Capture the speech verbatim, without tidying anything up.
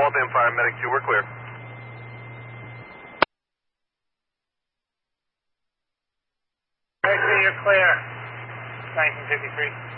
Waltham Fire Medic two, we're clear. Actually, you're clear. nineteen fifty-three.